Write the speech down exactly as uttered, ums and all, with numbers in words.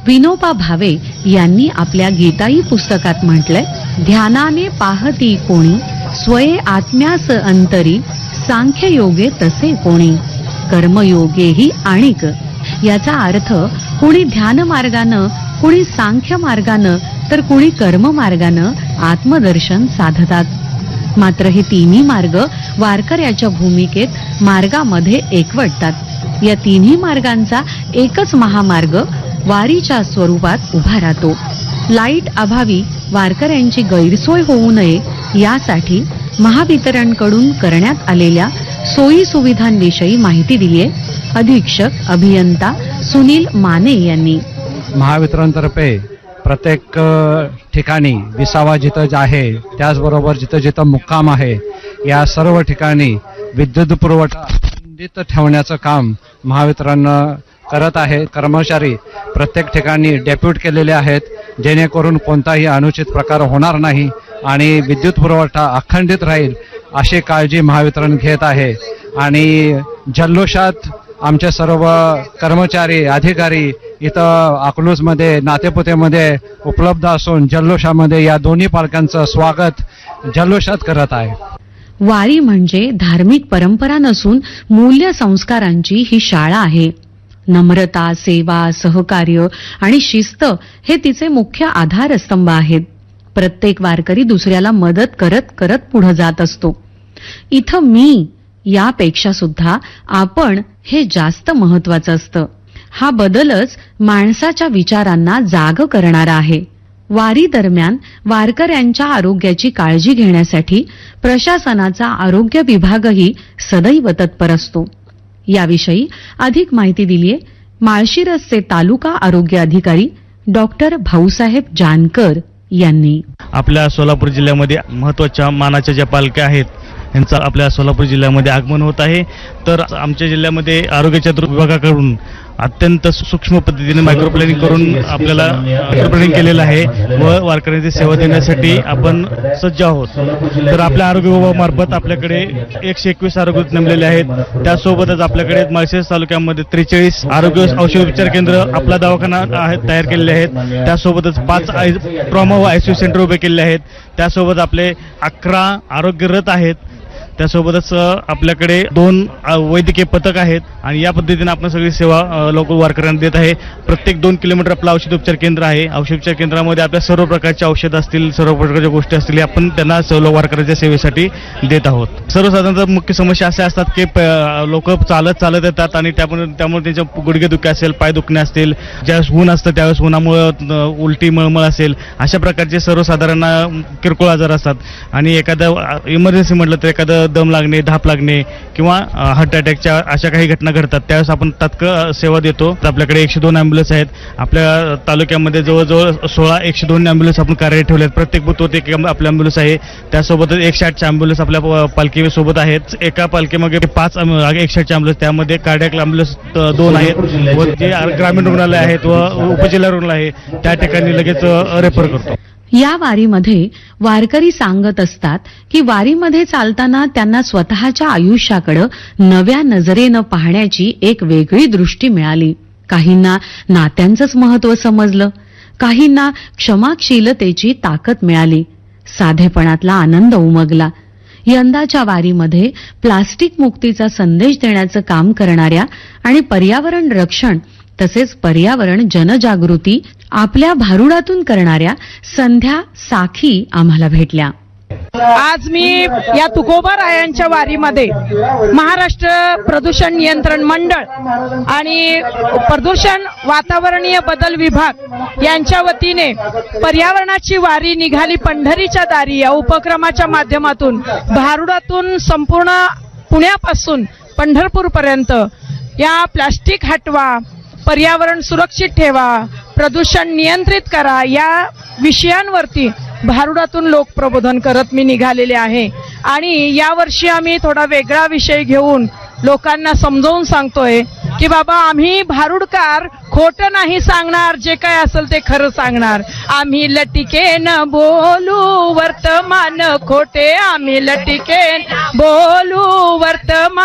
विनोबा भावे यांनी आपल्या गीताई पुस्तकात म्हटलंय, ध्यानाने पाहती कोणी स्वये आत्म्यास अंतरी, सांख्य योगे तसे कोणी कर्मयोगेही आणिक. याचा अर्थ कुणी ध्यान मार्गानं, कुणी सांख्य मार्गानं, तर कुणी कर्म मार्गानं आत्मदर्शन साधतात. मात्र हे तिन्ही मार्ग वारकऱ्याच्या भूमिकेत मार्गामध्ये एकवटतात. या तिन्ही मार्गांचा एकच महामार्ग वारीच्या स्वरूपात उभा राहतो. लाईट अभावी वारकऱ्यांची गैरसोय होऊ नये यासाठी महावितरणकडून करण्यात आलेल्या सोयी सुविधांविषयी माहिती दिली आहे अधीक्षक अभियंता सुनील माने यांनी. महावितरणतर्फे प्रत्येक ठिकाणी विसावा जिथं आहे, त्याचबरोबर जिथं जिथं मुक्काम आहे, या सर्व ठिकाणी विद्युत पुरवठा खंडित ठेवण्याचं काम महावितरण करत आहे. कर्मचारी प्रत्येक ठिकाणी डेप्यूट केलेले आहेत, जेणेकरून कोणताही अनुचित प्रकार होणार नाही आणि विद्युत पुरवठा अखंडित राहील अशी काळजी महावितरण घेत आहे. आणि जल्लोषात आमचे सर्व कर्मचारी अधिकारी इथं अकलूजमध्ये नातेपुतेमध्ये उपलब्ध असून जल्लोषामध्ये या दोन्ही पालकांचं स्वागत जल्लोषात करत आहे. वारी म्हणजे धार्मिक परंपरा नसून मूल्य संस्कारांची ही शाळा आहे. नम्रता, सेवा, सहकार्य आणि शिस्त हे तिचे मुख्य आधारस्तंभ आहेत. प्रत्येक वारकरी दुसऱ्याला मदत करत करत पुढे जात असतो. इथं मी यापेक्षा सुद्धा आपण हे जास्त महत्वाचं असतं. हा बदलच माणसाच्या विचारांना जाग करणारा आहे. वारी दरम्यान वारकऱ्यांच्या आरोग्याची काळजी घेण्यासाठी प्रशासनाचा आरोग्य विभागही सदैव तत्पर असतो. याविषयी अधिक माहिती दिलीये माळशिरसचे तालुका आरोग्य अधिकारी डॉक्टर भाऊसाहेब जानकर यांनी. आपल्या सोलापूर जिल्ह्यामध्ये महत्त्वाच्या मानाच्या ज्या पालख्या आहेत यांचं आपल्या सोलापूर जिल्ह्यामध्ये आगमन होत आहे. तर आमच्या जिल्ह्यामध्ये आरोग्याच्या विभागाकडून अत्यंत सूक्ष्म पद्धतीने मायक्रो प्लॅनिंग करून आपल्याला मायक्रो प्लॅनिंग केलेलं आहे व वारकऱ्यांची सेवा देण्यासाठी आपण सज्ज आहोत. तर आपल्या आरोग्य विभागामार्फत आपल्याकडे एकशे एकवीस आरोग्य नेमलेले आहेत. त्यासोबतच आपल्याकडे माळशिरस तालुक्यामध्ये त्रेचाळीस आरोग्य औषधोपचार केंद्र आपला दवाखाना तयार केलेले आहेत. त्यासोबतच पाच ट्रॉमा व आयसीयू सेंटर उभे केलेले आहेत. त्यासोबत आपले अकरा आरोग्य रथ आहेत. त्यासोबतच आपल्याकडे दोन वैद्यकीय पथक आहेत आणि या पद्धतीने आपण सगळी सेवा लोक वारकऱ्यांना देत आहे. प्रत्येक दोन किलोमीटर आपलं औषधोपचार केंद्र आहे. औषधोपचार केंद्रामध्ये आपल्या सर्व प्रकारचे औषध असतील, सर्व प्रकारच्या गोष्टी असतील, आपण त्यांना सर्व वारकऱ्यांच्या सेवेसाठी देत आहोत. सर्वसाधारणतः मुख्य समस्या अशा असतात की लोक चालत चालत येतात आणि त्यामुळे त्यामुळे त्यांच्या गुडघे दुखणे असेल, पाय दुखणे असतील, ज्यावेळेस ऊन असतं त्यावेळेस उन्हामुळे उलटी मळमळ असेल, अशा प्रकारचे सर्वसाधारण किरकोळ आजार असतात. आणि एखादा इमर्जन्सी म्हटलं तर एखादं दम लागणे, धाप लागणे किंवा हार्ट अटॅकच्या अशा काही घटना घडतात, त्यावेळेस आपण तात्काळ सेवा देतो. आपल्याकडे एकशे दोन अँब्युलन्स आहेत. आपल्या तालुक्यामध्ये जवळजवळ सोळा एकशे दोन अँब्युलन्स आपण कार्यरत ठेवले आहेत. प्रत्येक बुथवर एक आपल्या अँब्युलन्स आहे. त्यासोबतच एकशे आठचे अँब्युलन्स आपल्या पालखी सोबत आहेत. एका पालखीमागे पाच एकशे आठचे अँब्युलन्स, त्यामध्ये कार्डियाक अँब्युलन्स दोन आहेत व जे ग्रामीण रुग्णालय आहेत व उपजिल्हा रुग्णालय आहे त्या ठिकाणी लगेच रेफर करतो. या वारीमध्ये वारकरी सांगत असतात की वारीमध्ये चालताना त्यांना स्वतःच्या आयुष्याकडे नव्या नजरेनं पाहण्याची एक वेगळी दृष्टी मिळाली. काहींना नात्यांचंच महत्त्व समजलं, काहींना क्षमाशीलतेची ताकद मिळाली, साधेपणातला आनंद उमगला. यंदाच्या वारीमध्ये प्लास्टिक मुक्तीचा संदेश देण्याचं काम करणाऱ्या आणि पर्यावरण रक्षण तसेच पर्यावरण जनजागृती आपल्या भारुडातून करणाऱ्या संध्या साखी आम्हाला भेटल्या. आज मी या तुकोबारायांच्या वारीमध्ये महाराष्ट्र प्रदूषण नियंत्रण मंडळ आणि प्रदूषण वातावरणीय बदल विभाग यांच्या वतीने पर्यावरणाची वारी निघाली पंढरीच्या दारी या उपक्रमाच्या माध्यमातून भारुडातून संपूर्ण पुण्यापासून पंढरपूर पर्यंत या प्लास्टिक हटवा, पर्यावरण सुरक्षित ठेवा, प्रदूषण नियंत्रित करा या विषयांवरती भारुडातून लोक प्रबोधन करत मी निघालेले आहे. आणि यावर्षी आम्ही थोडा वेगळा विषय घेऊन लोकांना समजावून सांगतोय की बाबा आम्ही भारुडकार खोटं नाही सांगणार, जे काय असेल ते खरं सांगणार. आम्ही लटिकेन बोलू वर्तमान खोटे, आम्ही लटिकेन बोलू वर्तमान